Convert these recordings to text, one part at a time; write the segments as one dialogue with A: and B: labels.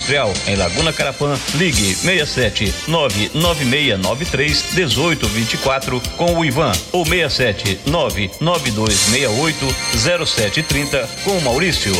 A: Industrial, em Laguna Carapã. Ligue 67 99693 1824 com o Ivan ou 67 99268 0730 com o Maurício.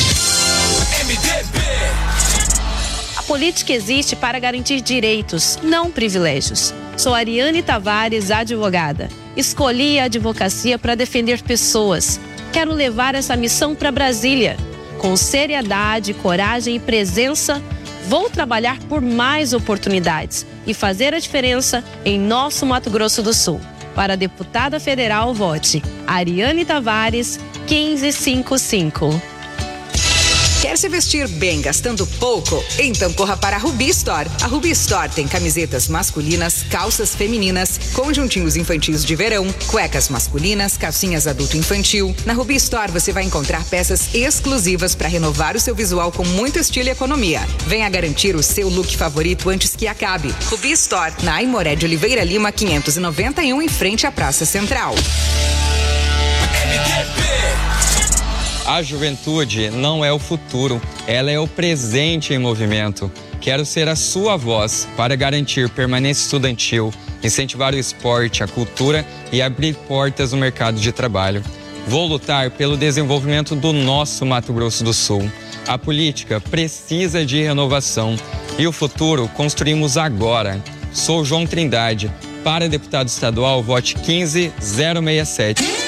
B: A política existe para garantir direitos, não privilégios. Sou Ariane Tavares, advogada. Escolhi a advocacia para defender pessoas. Quero levar essa missão para Brasília. Com seriedade, coragem e presença, vou trabalhar por mais oportunidades e fazer a diferença em nosso Mato Grosso do Sul. Para a deputada federal, vote Ariane Tavares, 1555.
C: Quer se vestir bem gastando pouco? Então corra para a Rubi Store. A Rubi Store tem camisetas masculinas, calças femininas, conjuntinhos infantis de verão, cuecas masculinas, calcinhas adulto-infantil. Na Rubi Store você vai encontrar peças exclusivas para renovar o seu visual com muito estilo e economia. Venha garantir o seu look favorito antes que acabe. Rubi Store, na Aimoré de Oliveira Lima, 591, em frente à Praça Central.
D: A juventude não é o futuro, ela é o presente em movimento. Quero ser a sua voz para garantir permanência estudantil, incentivar o esporte, a cultura e abrir portas no mercado de trabalho. Vou lutar pelo desenvolvimento do nosso Mato Grosso do Sul. A política precisa de renovação e o futuro construímos agora. Sou João Trindade. Para deputado estadual, vote 15067.